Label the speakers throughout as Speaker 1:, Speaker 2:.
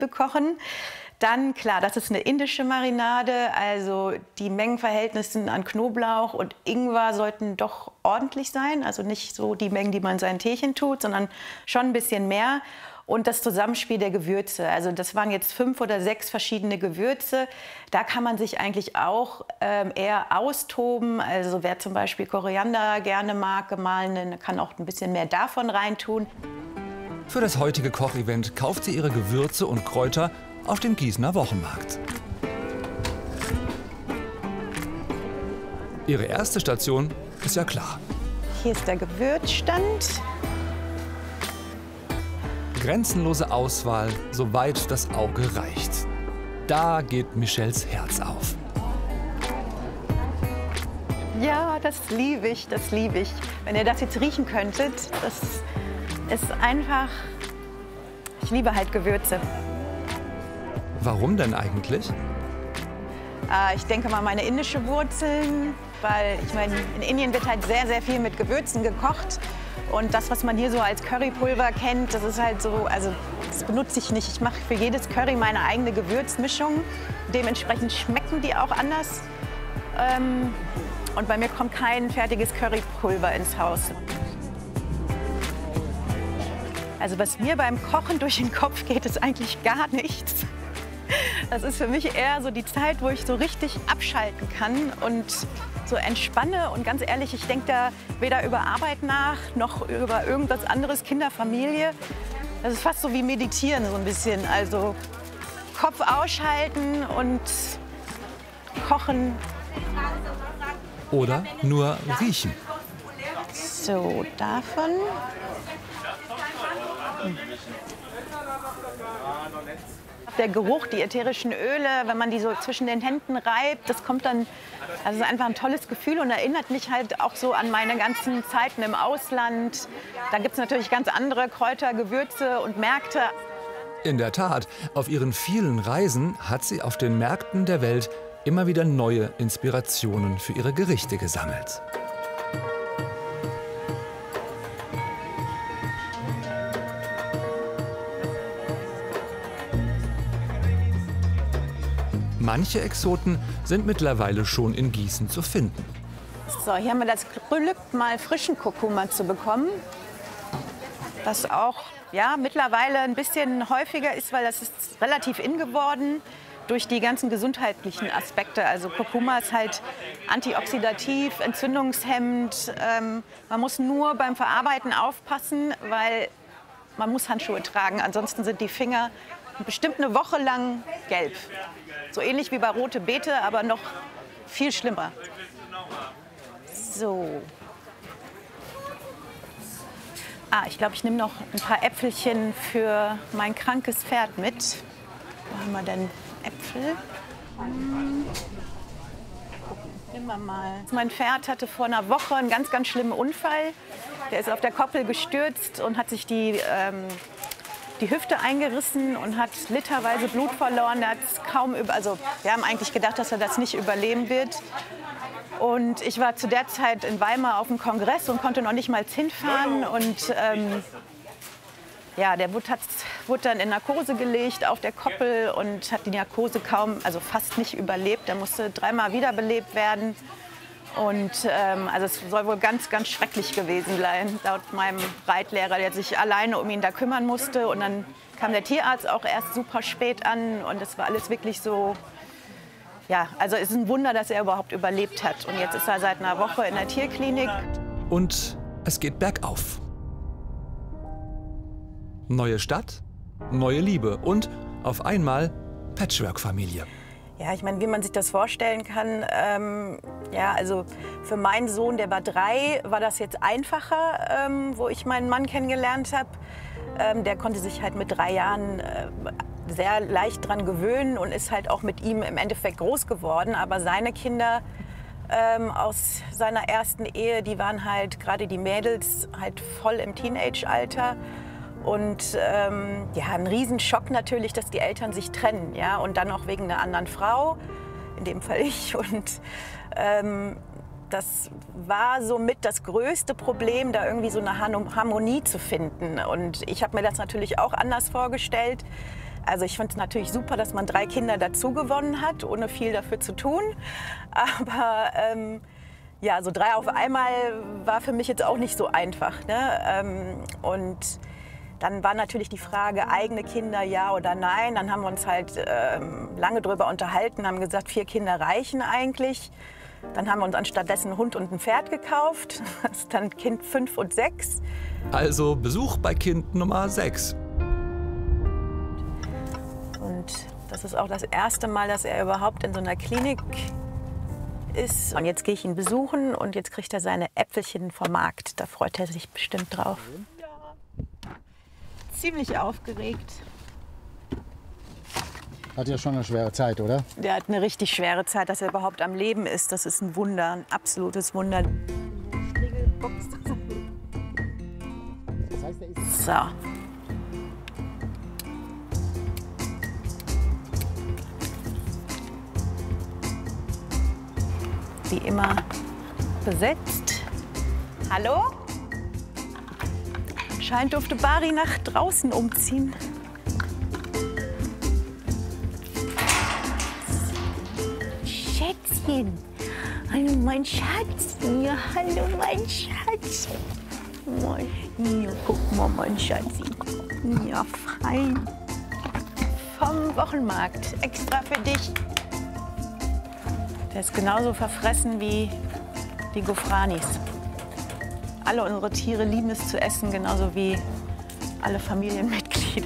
Speaker 1: bekochen. Dann, klar, das ist eine indische Marinade, also die Mengenverhältnisse an Knoblauch und Ingwer sollten doch ordentlich sein. Also nicht so die Mengen, die man in sein Teechen tut, sondern schon ein bisschen mehr. Und das Zusammenspiel der Gewürze, also das waren jetzt 5 oder 6 verschiedene Gewürze. Da kann man sich eigentlich auch eher austoben. Also wer zum Beispiel Koriander gerne mag, gemahlenen, kann auch ein bisschen mehr davon reintun.
Speaker 2: Für das heutige Kochevent kauft sie ihre Gewürze und Kräuter auf dem Gießener Wochenmarkt. Ihre erste Station ist ja klar.
Speaker 1: Hier ist der Gewürzstand.
Speaker 2: Grenzenlose Auswahl, soweit das Auge reicht. Da geht Michelles Herz auf.
Speaker 1: Ja, das liebe ich, das liebe ich. Wenn ihr das jetzt riechen könntet, das ist einfach... Ich liebe halt Gewürze.
Speaker 2: Warum denn eigentlich?
Speaker 1: Ich denke mal meine indische Wurzeln, weil ich meine, in Indien wird halt sehr, sehr viel mit Gewürzen gekocht. Und das, was man hier so als Currypulver kennt, das ist halt so, also das benutze ich nicht. Ich mache für jedes Curry meine eigene Gewürzmischung. Dementsprechend schmecken die auch anders. Und bei mir kommt kein fertiges Currypulver ins Haus. Also was mir beim Kochen durch den Kopf geht, ist eigentlich gar nichts. Das ist für mich eher so die Zeit, wo ich so richtig abschalten kann und so entspanne. Und ganz ehrlich, ich denke da weder über Arbeit nach, noch über irgendwas anderes, Kinder, Familie. Das ist fast so wie Meditieren so ein bisschen. Also Kopf ausschalten und kochen.
Speaker 2: Oder nur riechen.
Speaker 1: So, davon. Der Geruch, die ätherischen Öle, wenn man die so zwischen den Händen reibt, das kommt dann, also es ist einfach ein tolles Gefühl und erinnert mich halt auch so an meine ganzen Zeiten im Ausland. Da gibt es natürlich ganz andere Kräuter, Gewürze und Märkte.
Speaker 2: In der Tat, auf ihren vielen Reisen hat sie auf den Märkten der Welt immer wieder neue Inspirationen für ihre Gerichte gesammelt. Manche Exoten sind mittlerweile schon in Gießen zu finden.
Speaker 1: So, hier haben wir das Glück, mal frischen Kurkuma zu bekommen. Das auch ja, mittlerweile ein bisschen häufiger ist, weil das ist relativ in geworden durch die ganzen gesundheitlichen Aspekte. Also Kurkuma ist halt antioxidativ, entzündungshemmend. Man muss nur beim Verarbeiten aufpassen, weil man muss Handschuhe tragen. Ansonsten sind die Finger bestimmt eine Woche lang gelb. So ähnlich wie bei rote Beete, aber noch viel schlimmer. So. Ich glaube, ich nehme noch ein paar Äpfelchen für mein krankes Pferd mit. Wo haben wir denn Äpfel? Nehmen wir mal. Mein Pferd hatte vor einer Woche einen ganz, ganz schlimmen Unfall. Der ist auf der Koppel gestürzt und hat sich die Hüfte eingerissen und hat literweise Blut verloren. Der hat's kaum also wir haben eigentlich gedacht, dass er das nicht überleben wird. Und ich war zu der Zeit in Weimar auf dem Kongress und konnte noch nicht mal hinfahren. Und ja, der wurde dann in Narkose gelegt auf der Koppel und hat die Narkose also fast nicht überlebt. Der musste 3-mal wiederbelebt werden. Und also es soll wohl ganz, ganz schrecklich gewesen sein, laut meinem Reitlehrer, der sich alleine um ihn da kümmern musste. Und dann kam der Tierarzt auch erst super spät an und das war alles wirklich so, ja, also es ist ein Wunder, dass er überhaupt überlebt hat. Und jetzt ist er seit einer Woche in der Tierklinik.
Speaker 2: Und es geht bergauf. Neue Stadt, neue Liebe und auf einmal Patchwork-Familie.
Speaker 1: Ja, ich meine, wie man sich das vorstellen kann, ja, also für meinen Sohn, der war 3, war das jetzt einfacher, wo ich meinen Mann kennengelernt habe. Der konnte sich halt mit 3 Jahren sehr leicht dran gewöhnen und ist halt auch mit ihm im Endeffekt groß geworden. Aber seine Kinder aus seiner ersten Ehe, die waren halt, gerade die Mädels, halt voll im Teenage-Alter. Und ja, ein Riesenschock natürlich, dass die Eltern sich trennen, ja, und dann auch wegen einer anderen Frau, in dem Fall ich. Und das war somit das größte Problem, da irgendwie so eine Harmonie zu finden. Und ich habe mir das natürlich auch anders vorgestellt. Also ich fand es natürlich super, dass man 3 Kinder dazu gewonnen hat, ohne viel dafür zu tun. Aber ja, so 3 auf einmal war für mich jetzt auch nicht so einfach. Ne? Und dann war natürlich die Frage, eigene Kinder, ja oder nein. Dann haben wir uns halt lange drüber unterhalten, haben gesagt, 4 Kinder reichen eigentlich. Dann haben wir uns anstattdessen einen Hund und ein Pferd gekauft. Das ist dann Kind 5 und 6.
Speaker 2: Also Besuch bei Kind Nummer 6.
Speaker 1: Und das ist auch das erste Mal, dass er überhaupt in so einer Klinik ist. Und jetzt gehe ich ihn besuchen und jetzt kriegt er seine Äpfelchen vom Markt. Da freut er sich bestimmt drauf. Ja. Ziemlich aufgeregt.
Speaker 3: Hat ja schon eine schwere Zeit, oder?
Speaker 1: Der hat eine richtig schwere Zeit, dass er überhaupt am Leben ist. Das ist ein Wunder, ein absolutes Wunder.
Speaker 3: Das heißt, er ist
Speaker 1: So. Wie immer besetzt. Hallo? Scheint durfte Bari nach draußen umziehen. Schätzchen. Hallo, mein Schatz. Ja, hallo, mein Schatz. Hier, guck mal, mein Schatzi. Ja, fein. Vom Wochenmarkt. Extra für dich. Der ist genauso verfressen wie die Gofranis. Alle unsere Tiere lieben es zu essen, genauso wie alle Familienmitglieder.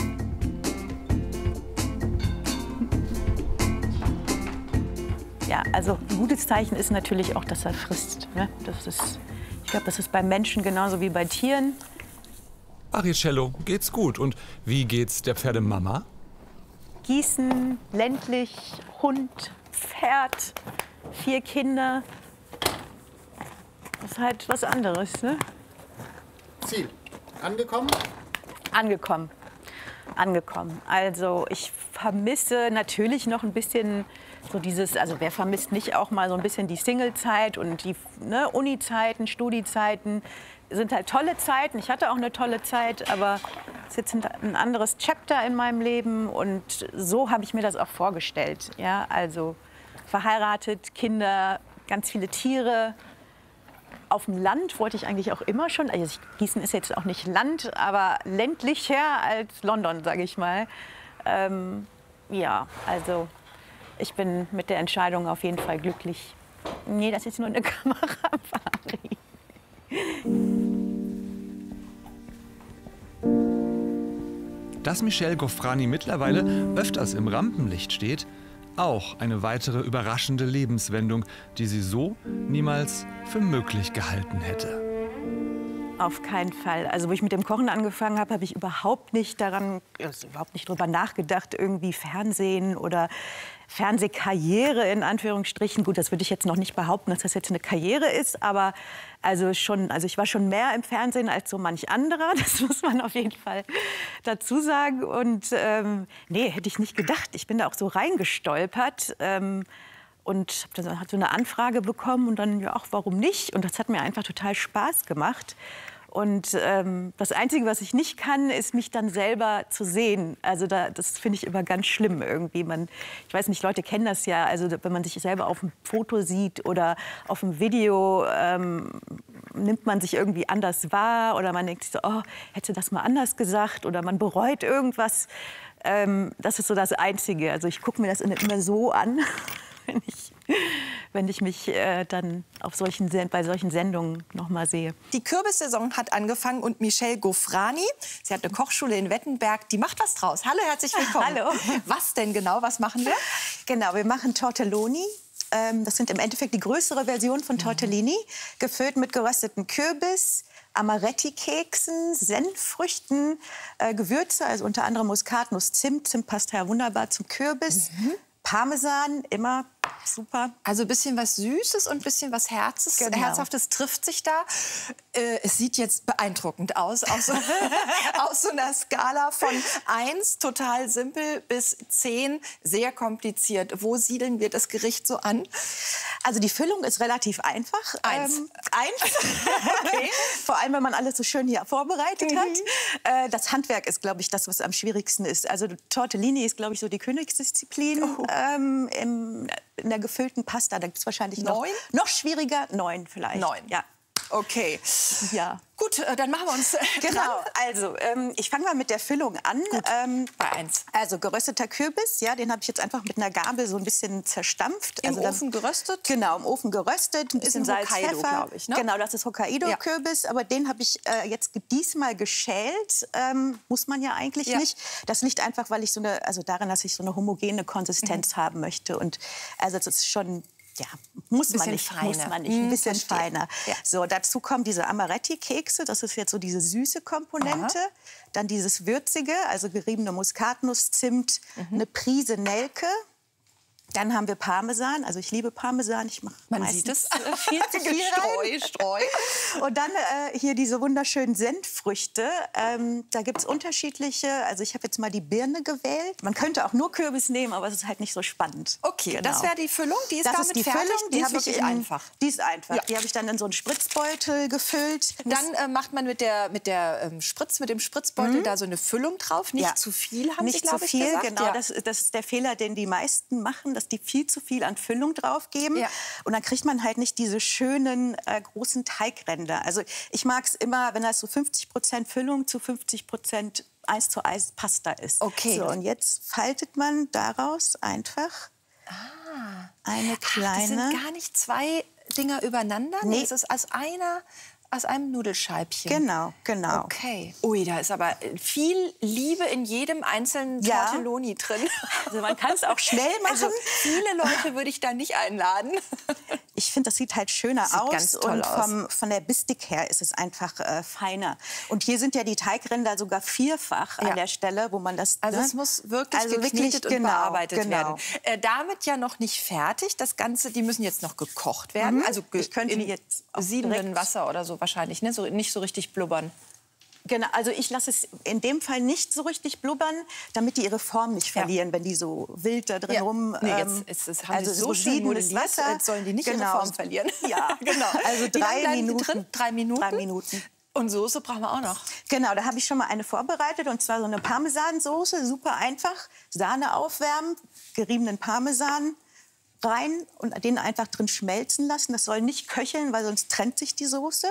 Speaker 1: Ja, also ein gutes Zeichen ist natürlich auch, dass er frisst. Ne? Ich glaube, das ist bei Menschen genauso wie bei Tieren.
Speaker 2: Baricello, geht's gut. Und wie geht's der Pferdemama?
Speaker 1: Gießen, ländlich, Hund, Pferd, 4 Kinder. Das ist halt was anderes, ne?
Speaker 3: Ziel. Angekommen?
Speaker 1: Angekommen. Angekommen. Also ich vermisse natürlich noch ein bisschen so dieses, also wer vermisst nicht auch mal so ein bisschen die Singlezeit und die Uni-Zeiten, Studiezeiten. Sind halt tolle Zeiten. Ich hatte auch eine tolle Zeit, aber es ist jetzt ein anderes Chapter in meinem Leben und so habe ich mir das auch vorgestellt. Ja, also verheiratet, Kinder, ganz viele Tiere. Auf dem Land wollte ich eigentlich auch immer schon. Also Gießen ist jetzt auch nicht Land, aber ländlicher als London, sage ich mal. Ja, also ich bin mit der Entscheidung auf jeden Fall glücklich. Nee, das ist nur eine Kamera, Bari.
Speaker 2: Dass Michelle Gofrani mittlerweile öfters im Rampenlicht steht, auch eine weitere überraschende Lebenswendung, die sie so niemals für möglich gehalten hätte.
Speaker 1: Auf keinen Fall. Also wo ich mit dem Kochen angefangen habe, habe ich überhaupt nicht drüber nachgedacht, irgendwie Fernsehen oder Fernsehkarriere in Anführungsstrichen. Gut, das würde ich jetzt noch nicht behaupten, dass das jetzt eine Karriere ist, aber also ich war schon mehr im Fernsehen als so manch anderer. Das muss man auf jeden Fall dazu sagen. Und nee, hätte ich nicht gedacht. Ich bin da auch so reingestolpert. Und habe dann so eine Anfrage bekommen und dann, ja, ach, warum nicht? Und das hat mir einfach total Spaß gemacht. Und das Einzige, was ich nicht kann, ist, mich dann selber zu sehen. Also das finde ich immer ganz schlimm irgendwie. Ich weiß nicht, Leute kennen das ja. Also wenn man sich selber auf einem Foto sieht oder auf einem Video, nimmt man sich irgendwie anders wahr. Oder man denkt sich so, oh, hätte das mal anders gesagt. Oder man bereut irgendwas. Das ist so das Einzige. Also ich gucke mir das immer so an. Wenn ich mich dann bei solchen Sendungen noch mal sehe.
Speaker 4: Die Kürbissaison hat angefangen und Michelle Gofrani, sie hat eine Kochschule in Wettenberg, die macht was draus. Hallo, herzlich willkommen.
Speaker 1: Hallo.
Speaker 4: Was denn genau, was machen wir?
Speaker 1: Genau, wir machen Tortelloni. Das sind im Endeffekt die größere Version von Tortellini, gefüllt mit gerösteten Kürbis, Amaretti-Keksen, Senffrüchten, Gewürze, also unter anderem Muskatnuss, Zimt. Zimt passt ja wunderbar zum Kürbis. Parmesan, immer super.
Speaker 4: Also ein bisschen was Süßes und ein bisschen was
Speaker 1: Genau.
Speaker 4: Herzhaftes trifft sich da. Es sieht jetzt beeindruckend aus so einer Skala von 1, total simpel, bis 10, sehr kompliziert. Wo siedeln wir das Gericht so an?
Speaker 1: Also die Füllung ist relativ einfach.
Speaker 4: 1.
Speaker 1: 1. Okay. Vor allem, wenn man alles so schön hier vorbereitet hat. Das Handwerk ist, glaube ich, das, was am schwierigsten ist. Also Tortellini ist, glaube ich, so die Königsdisziplin in der gefüllten Pasta. Da gibt es wahrscheinlich noch schwieriger. 9 vielleicht.
Speaker 4: 9.
Speaker 1: Ja.
Speaker 4: Okay.
Speaker 1: Ja.
Speaker 4: Gut, dann machen wir uns
Speaker 1: Genau,
Speaker 4: dran.
Speaker 1: also ich fange mal mit der Füllung an.
Speaker 4: Bei 1.
Speaker 1: Also gerösteter Kürbis, ja, den habe ich jetzt einfach mit einer Gabel so ein bisschen zerstampft.
Speaker 4: Im
Speaker 1: also
Speaker 4: Ofen geröstet?
Speaker 1: Genau, im Ofen geröstet, ein bisschen Salz,
Speaker 4: Hokkaido,
Speaker 1: Pfeffer.
Speaker 4: glaube ich, ne?
Speaker 1: Genau, das ist Hokkaido-Kürbis, aber den habe ich jetzt diesmal geschält. Muss man ja eigentlich nicht. Das liegt einfach, weil ich daran, dass ich so eine homogene Konsistenz haben möchte. Und also das ist schon... Ja, muss man nicht, ein bisschen feiner. Ja. So, dazu kommen diese Amaretti-Kekse, das ist jetzt so diese süße Komponente. Aha. Dann dieses würzige, also geriebene Muskatnuss, Zimt, eine Prise Nelke. Dann haben wir Parmesan, also ich liebe Parmesan, ich mache meistens viel zu viel rein.
Speaker 4: Streu.
Speaker 1: Und dann hier diese wunderschönen Senffrüchte. Da gibt es unterschiedliche, also ich habe jetzt mal die Birne gewählt. Man könnte auch nur Kürbis nehmen, aber es ist halt nicht so spannend.
Speaker 4: Okay,
Speaker 1: genau.
Speaker 4: Das wäre die Füllung, die ist damit fertig?
Speaker 1: Füllung, die ist wirklich
Speaker 4: einfach.
Speaker 1: Die ist einfach.
Speaker 4: Ja.
Speaker 1: Die habe ich dann in so einen Spritzbeutel gefüllt.
Speaker 4: Dann macht man mit dem Spritzbeutel da so eine Füllung drauf. Nicht zu viel, haben Sie, glaube ich, gesagt.
Speaker 1: Genau, das ist der Fehler, den die meisten machen, dass die viel zu viel an Füllung draufgeben. Ja. Und dann kriegt man halt nicht diese schönen, großen Teigränder. Also ich mag es immer, wenn das so 50% Füllung zu 50% 1:1 Pasta ist.
Speaker 4: Okay.
Speaker 1: So, und jetzt faltet man daraus einfach eine kleine...
Speaker 4: Das sind gar nicht 2 Dinger übereinander? Nee. Das ist aus einem Nudelscheibchen.
Speaker 1: Genau.
Speaker 4: Okay. Ui, da ist aber viel Liebe in jedem einzelnen Tortelloni drin.
Speaker 1: Also man kann es auch schnell machen.
Speaker 4: Also viele Leute würde ich da nicht einladen.
Speaker 1: Ich finde, das sieht halt schöner aus.
Speaker 4: Ganz toll
Speaker 1: und von der Bistik her ist es einfach feiner. Und hier sind ja die Teigränder sogar vierfach an der Stelle, wo man das...
Speaker 4: Also es muss wirklich geknetet und bearbeitet werden. Damit ja noch nicht fertig. Das Ganze, die müssen jetzt noch gekocht werden. Also
Speaker 1: ich könnte
Speaker 4: in
Speaker 1: jetzt
Speaker 4: siedenden Wasser oder so wahrscheinlich, ne? So, nicht so richtig blubbern.
Speaker 1: Genau, also ich lasse es in dem Fall nicht so richtig blubbern, damit die ihre Form nicht verlieren, wenn die so wild da drin rum...
Speaker 4: Nee, jetzt haben sie so schön modelliert,
Speaker 1: Wasser.
Speaker 4: Jetzt sollen die nicht ihre Form verlieren.
Speaker 1: Ja, genau. Also 3 Minuten.
Speaker 4: 3 Minuten?
Speaker 1: 3 Minuten.
Speaker 4: Und Soße brauchen wir auch noch.
Speaker 1: Genau, da habe ich schon mal eine vorbereitet, und zwar so eine Parmesansoße, super einfach. Sahne aufwärmen, geriebenen Parmesan rein und den einfach drin schmelzen lassen. Das soll nicht köcheln, weil sonst trennt sich die Soße.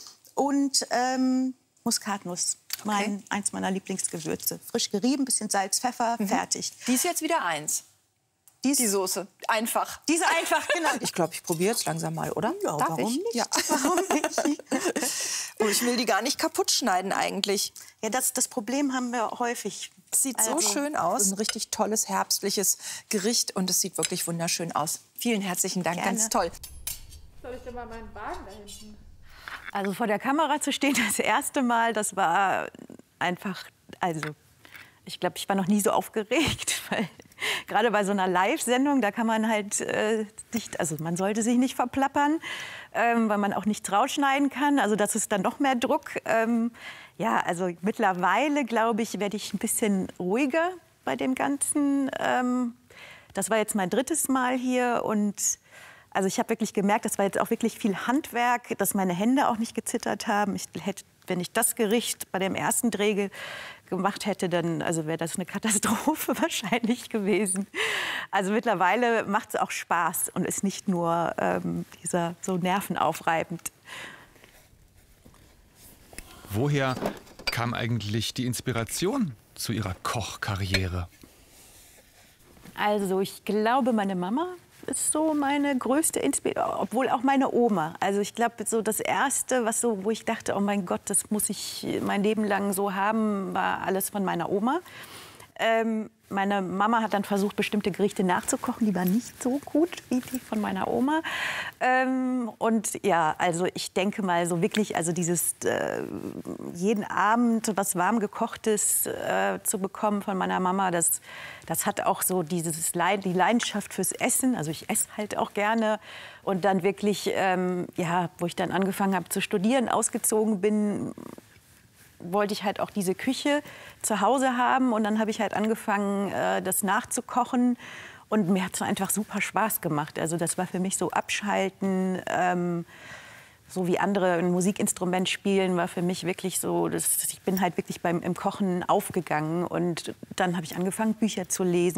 Speaker 1: Und Muskatnuss, eins meiner Lieblingsgewürze. Frisch gerieben, bisschen Salz, Pfeffer, fertig.
Speaker 4: Die ist jetzt wieder 1. Die Soße. Einfach.
Speaker 1: Diese einfach, genau.
Speaker 4: Ich glaube, ich probiere jetzt langsam mal, oder?
Speaker 1: Ja, warum nicht?
Speaker 4: Ja. Warum nicht? Oh, ich will die gar nicht kaputt schneiden eigentlich.
Speaker 1: Ja, das Problem haben wir häufig.
Speaker 4: Sieht so schön aus. Ein richtig tolles, herbstliches Gericht. Und es sieht wirklich wunderschön aus. Vielen herzlichen Dank,
Speaker 1: Gerne.
Speaker 4: ganz toll.
Speaker 5: Soll ich denn mal meinen Wagen da hinten?
Speaker 1: Also vor der Kamera zu stehen, das erste Mal, das war einfach, also ich glaube, ich war noch nie so aufgeregt, weil gerade bei so einer Live-Sendung, da kann man halt man sollte sich nicht verplappern, weil man auch nichts rausschneiden kann. Also das ist dann noch mehr Druck. Ja, also mittlerweile, glaube ich, werde ich ein bisschen ruhiger bei dem Ganzen. Das war jetzt mein 3. Mal hier, und also ich habe wirklich gemerkt, das war jetzt auch wirklich viel Handwerk, dass meine Hände auch nicht gezittert haben. Wenn ich das Gericht bei dem ersten Dreh gemacht hätte, dann wäre das eine Katastrophe wahrscheinlich gewesen. Also mittlerweile macht es auch Spaß und ist nicht nur so nervenaufreibend.
Speaker 2: Woher kam eigentlich die Inspiration zu Ihrer Kochkarriere?
Speaker 1: Also ich glaube, meine Mama ist so meine größte Inspiration, obwohl auch meine Oma. Also ich glaube, so das Erste, wo ich dachte, oh mein Gott, das muss ich mein Leben lang so haben, war alles von meiner Oma. meine Mama hat dann versucht, bestimmte Gerichte nachzukochen. Die waren nicht so gut wie die von meiner Oma. Und ja, also ich denke mal so wirklich, also dieses jeden Abend was warm gekochtes zu bekommen von meiner Mama, das hat auch so die Leidenschaft fürs Essen. Also ich esse halt auch gerne. Und dann wirklich, ja, wo ich dann angefangen habe zu studieren, ausgezogen bin, wollte ich halt auch diese Küche zu Hause haben. Und dann habe ich halt angefangen, das nachzukochen. Und mir hat es einfach super Spaß gemacht. Also das war für mich so Abschalten, so wie andere ein Musikinstrument spielen, war für mich wirklich so, ich bin halt wirklich im Kochen aufgegangen. Und dann habe ich angefangen, Bücher zu lesen.